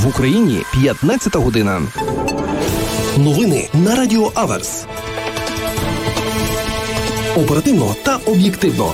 В Україні 15 година. Новини на Радіо Аверс. Оперативно та об'єктивно.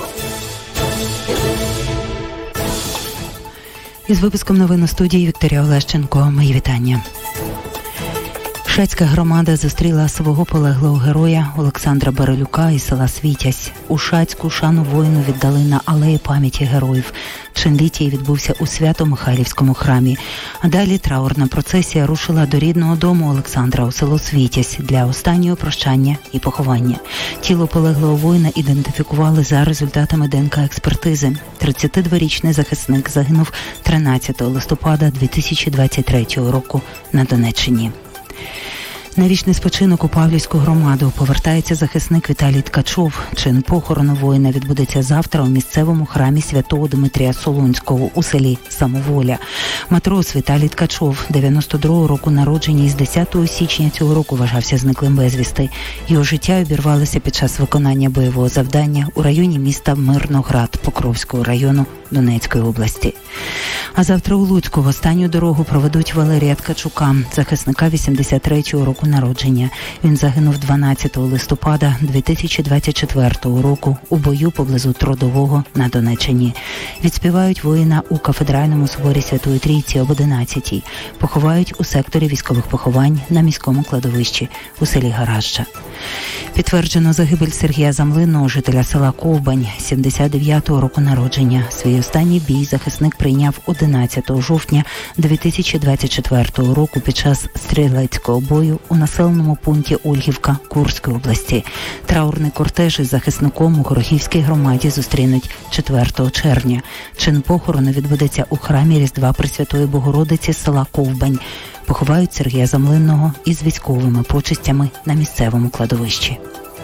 Із випуском новин у студії Вікторія Олещенко. Мої вітання. Шацька громада зустріла свого полеглого героя Олександра Барилюка із села Світязь. У Шацьку шану воїну віддали на алеї пам'яті героїв. Чин літій відбувся у Свято-Михайлівському храмі. А далі траурна процесія рушила до рідного дому Олександра у село Світязь для останнього прощання і поховання. Тіло полеглого воїна ідентифікували за результатами ДНК-експертизи. 32-річний захисник загинув 13 листопада 2023 року на Донеччині. На вічний спочинок у Павлівську громаду повертається захисник Віталій Ткачов. Чин похорону воїна відбудеться завтра у місцевому храмі святого Дмитрія Солунського у селі Самоволя. Матрос Віталій Ткачов, 92-го року народження, із 10 січня цього року вважався зниклим безвісти. Його життя обірвалося під час виконання бойового завдання у районі міста Мирноград Покровського району Донецької області. А завтра у Луцьку в останню дорогу проведуть Валерія Ткачука, захисника 83-го року народження. Він загинув 12 листопада 2024 року у бою поблизу Трудового на Донеччині. Відспівають воїна у кафедральному соборі Святої Трійці об 11-й. Поховають у секторі військових поховань на міському кладовищі у селі Гаражча. Підтверджено загибель Сергія Замлинного, жителя села Ковбань, 79-го року народження. Свій останній бій захисник прийняв 11 жовтня 2024 року під час стрілецького бою у населеному пункті Ольгівка Курської області. Траурний кортеж із захисником у Горохівській громаді зустрінуть 4 червня. Чин похорону відбудеться у храмі Різдва Пресвятої Богородиці села Ковбань. Поховають Сергія Замлинного із військовими почестями на місцевому кладовищі.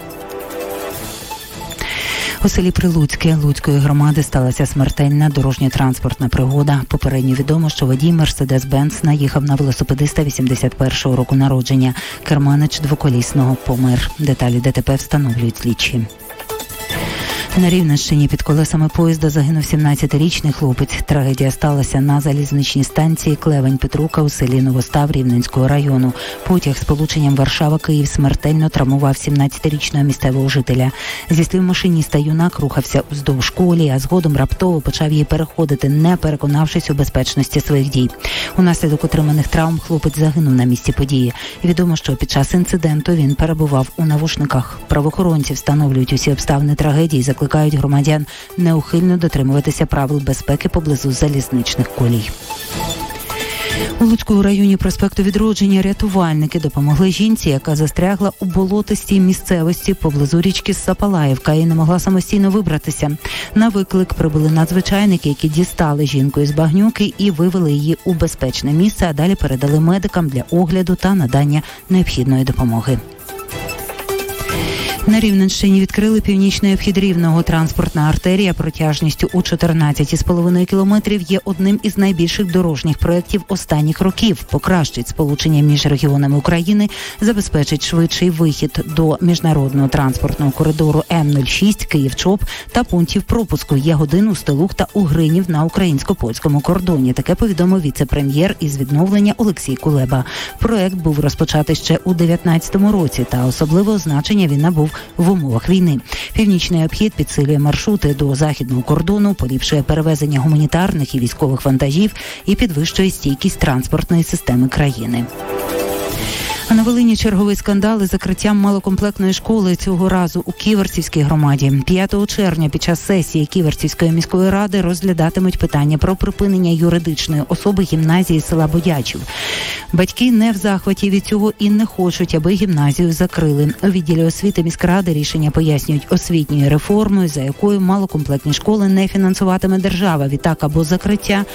У селі Прилуцьке Луцької громади сталася смертельна дорожньо-транспортна пригода. Попередньо відомо, що водій Мерседес-Бенц наїхав на велосипедиста 81-го року народження. Керманич двоколісного помер. Деталі ДТП встановлюють слідчі. На Рівненщині під колесами поїзда загинув 17-річний хлопець. Трагедія сталася на залізничній станції Клевень-Петрука у селі Новостав Рівненського району. Потяг з полученням Варшава-Київ смертельно травмував 17-річного місцевого жителя. Зі слів машиніста, юнак рухався уздовж колії, а згодом раптово почав її переходити, не переконавшись у безпечності своїх дій. Унаслідок отриманих травм хлопець загинув на місці події. Відомо, що під час інциденту він перебував у навушниках. Правоохоронці встановлюють усі обставини трагедії, закликають громадян неухильно дотримуватися правил безпеки поблизу залізничних колій. У Луцькому районі проспекту Відродження рятувальники допомогли жінці, яка застрягла у болотистій місцевості поблизу річки Сапалаївка і не могла самостійно вибратися. На виклик прибули надзвичайники, які дістали жінку із багнюки і вивели її у безпечне місце, а далі передали медикам для огляду та надання необхідної допомоги. На Рівненщині відкрили північний обхід Рівного. Транспортна артерія протяжністю у 14,5 кілометрів є одним із найбільших дорожніх проєктів останніх років. Покращить сполучення між регіонами України, забезпечить швидший вихід до міжнародного транспортного коридору М-06 Київ-Чоп та пунктів пропуску Ягодин, Устилух та Угринів на українсько-польському кордоні. Таке повідомив віце-прем'єр із відновлення Олексій Кулеба. Проєкт був розпочатий ще у 2019 році, та особливого значення він набув в умовах війни. Північний обхід підсилює маршрути до західного кордону, поліпшує перевезення гуманітарних і військових вантажів і підвищує стійкість транспортної системи країни. А на Волині черговий скандал із закриттям малокомплектної школи, цього разу у Ківерцівській громаді. 5 червня під час сесії Ківерцівської міської ради розглядатимуть питання про припинення юридичної особи гімназії села Бодячів. Батьки не в захваті від цього і не хочуть, аби гімназію закрили. У відділі освіти міськради рішення пояснюють освітньою реформою, за якою малокомплектні школи не фінансуватиме держава. Відтак або закриття,